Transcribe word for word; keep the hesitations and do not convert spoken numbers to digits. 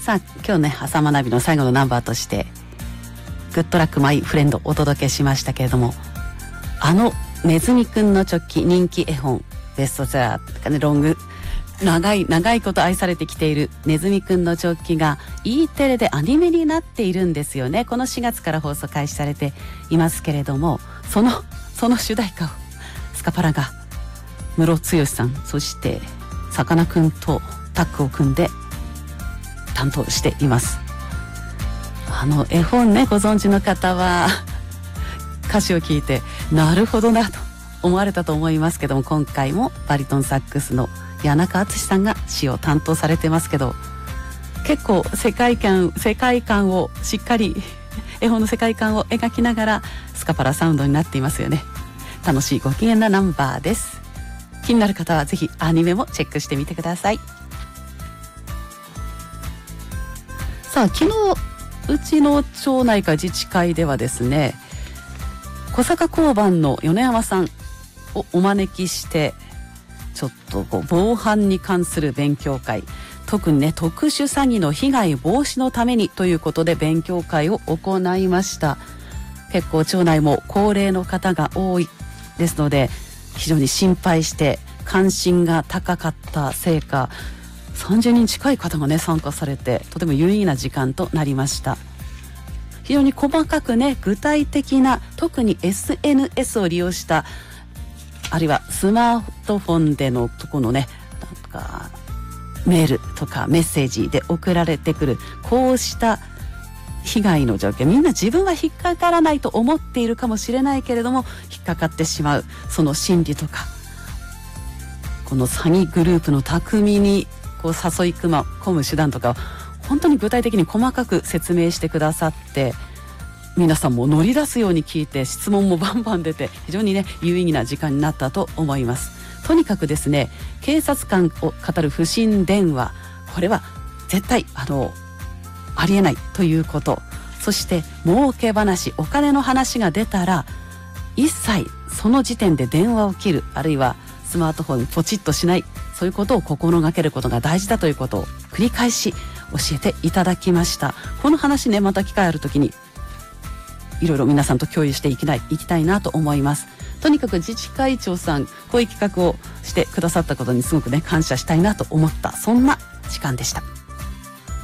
さあ今日ね朝学びの最後のナンバーとしてグッドラックマイフレンドお届けしましたけれども、あのネズミくんのチョッキ人気絵本ベストセラーとかね、ロング長い長いこと愛されてきているネズミくんのチョッキが E テレでアニメになっているんですよね。このしがつから放送開始されていますけれども、そのその主題歌をスカパラがムロツヨシさん、そしてさかなクンとタッグを組んで担当しています。あの絵本ね、ご存知の方は歌詞を聞いてなるほどなと思われたと思いますけども、今回もバリトンサックスの谷中敦さんが詩を担当されてますけど、結構世界観世界観をしっかり絵本の世界観を描きながらスカパラサウンドになっていますよね。楽しいご機嫌なナンバーです。気になる方はぜひアニメもチェックしてみてください。さあ昨日うちの町内会自治会ではですね、小坂交番の米山さんをお招きしてちょっとこう防犯に関する勉強会、特にね特殊詐欺の被害防止のためにということで勉強会を行いました。結構町内も高齢の方が多いですので非常に心配して関心が高かったせいかさんじゅうにん近い方がね参加されて、とても有意義な時間となりました。非常に細かくね具体的な、特に エスエヌエス を利用したあるいはスマートフォンでのとこのねなんかメールとかメッセージで送られてくるこうした被害の状況、みんな自分は引っかからないと思っているかもしれないけれども引っかかってしまうその心理とか、この詐欺グループの巧みにこう誘い込む手段とか本当に具体的に細かく説明してくださって、皆さんも乗り出すように聞いて質問もバンバン出て非常にね有意義な時間になったと思います。とにかくですね、警察官を語る不審電話、これは絶対あのありえないということ、そして儲け話、お金の話が出たら一切その時点で電話を切る、あるいはスマートフォンにポチッとしない、そういうことを心がけることが大事だということを繰り返し教えていただきました。この話ね、また機会あるときにいろいろ皆さんと共有していきたい、いきたいなと思います。とにかく自治会長さん、こういう企画をしてくださったことにすごくね感謝したいなと思った、そんな時間でした。